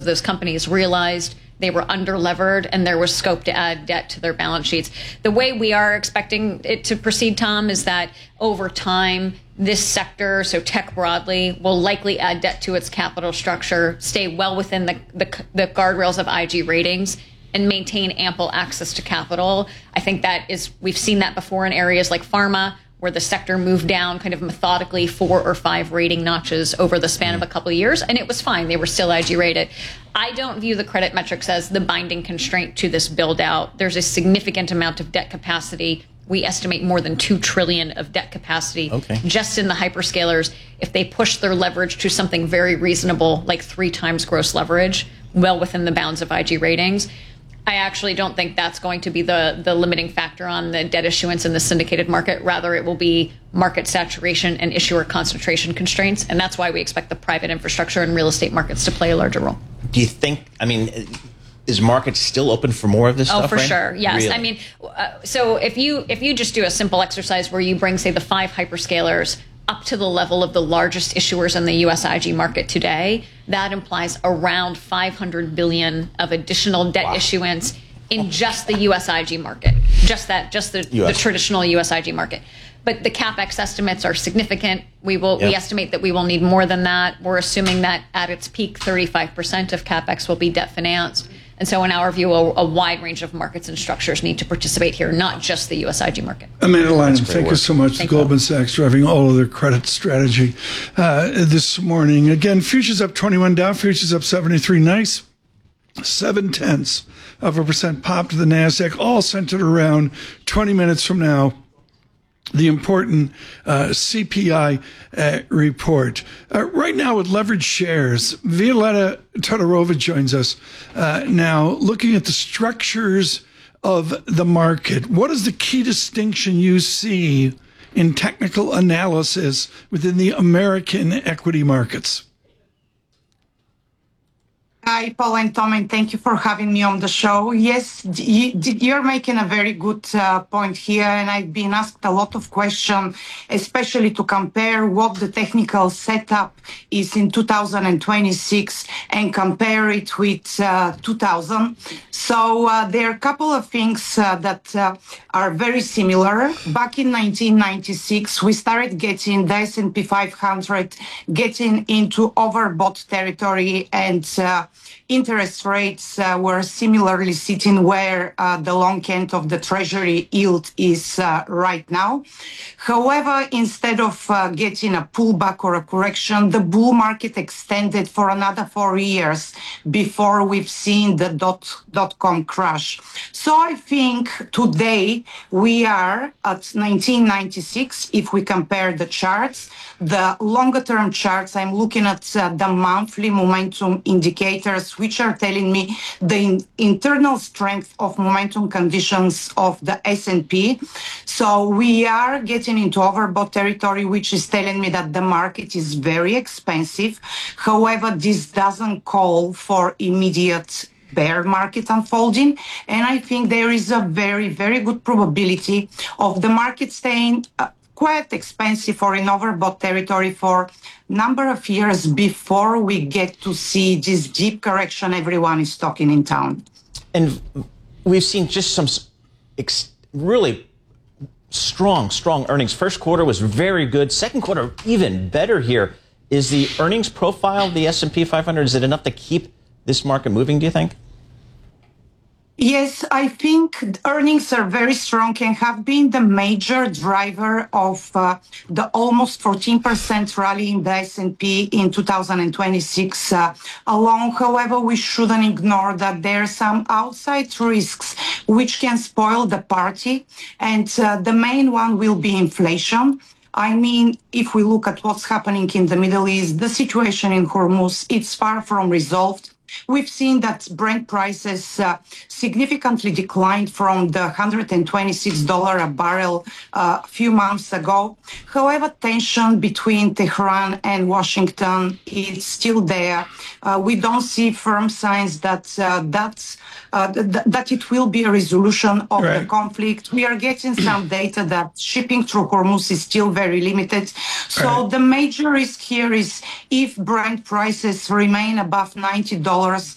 those companies realized they were under-levered and there was scope to add debt to their balance sheets. The way we are expecting it to proceed, Tom, is that over time, this sector, so tech broadly, will likely add debt to its capital structure, stay well within the guardrails of IG ratings, and maintain ample access to capital. I think we've seen that before in areas like pharma, where the sector moved down kind of methodically 4 or 5 rating notches over the span of a couple of years, and it was fine. They were still IG rated. I don't view the credit metrics as the binding constraint to this build out. There's a significant amount of debt capacity. We estimate more than $2 trillion of debt capacity just in the hyperscalers. If they push their leverage to something very reasonable, like 3 times gross leverage, well within the bounds of IG ratings, I actually don't think that's going to be the limiting factor on the debt issuance in the syndicated market. Rather, it will be market saturation and issuer concentration constraints. And that's why we expect the private infrastructure and real estate markets to play a larger role. Do you think, is market still open for more of this stuff? Oh, for sure. Yes. Really? So if you just do a simple exercise where you bring, say, the 5 hyperscalers up to the level of the largest issuers in the U.S. IG market today, that implies around $500 billion of additional debt issuance in just the U.S. IG market, just the traditional U.S. IG market. But the CapEx estimates are significant. We estimate that we will need more than that. We're assuming that at its peak, 35% of CapEx will be debt financed. And so in our view, a wide range of markets and structures need to participate here, not just the U.S. IG market. Amanda Lynham, thank you so much. Goldman Sachs driving all of their credit strategy this morning. Again, futures up 21 down, futures up 73. Nice 0.7% pop to the NASDAQ, all centered around 20 minutes from now. The important CPI report. Right now with leveraged shares, Violeta Todorova joins us now looking at the structures of the market. What is the key distinction you see in technical analysis within the American equity markets? Hi, Paul and Tom, and thank you for having me on the show. Yes, you're making a very good point here, and I've been asked a lot of questions, especially to compare what the technical setup is in 2026 and compare it with 2000. So there are a couple of things that are very similar. Back in 1996, we started getting the S&P 500 getting into overbought territory, and interest rates were similarly sitting where the long end of the Treasury yield is right now. However, instead of getting a pullback or a correction, the bull market extended for another 4 years before we've seen the dot-com crash. So I think today we are at 1996 if we compare the charts. The longer term charts, I'm looking at the monthly momentum indicators, which are telling me the internal strength of momentum conditions of the S&P. So we are getting into overbought territory, which is telling me that the market is very expensive. However, this doesn't call for immediate bear market unfolding. And I think there is a very, very good probability of the market staying quite expensive or in overbought territory for a number of years before we get to see this deep correction everyone is talking in town. And we've seen just some really strong earnings. First quarter was very good. Second quarter, even better here. Is the earnings profile of the S&P 500, is it enough to keep this market moving, do you think? Yes, I think earnings are very strong and have been the major driver of the almost 14% rally in the S&P in 2026 alone. However, we shouldn't ignore that there are some outside risks which can spoil the party. And the main one will be inflation. I mean, if we look at what's happening in the Middle East, the situation in Hormuz, it's far from resolved. We've seen that Brent prices significantly declined from the $126 a barrel a few months ago. However, tension between Tehran and Washington is still there. We don't see firm signs that it will be a resolution of the conflict. We are getting some data that shipping through Hormuz is still very limited. So the major risk here is if Brent prices remain above $90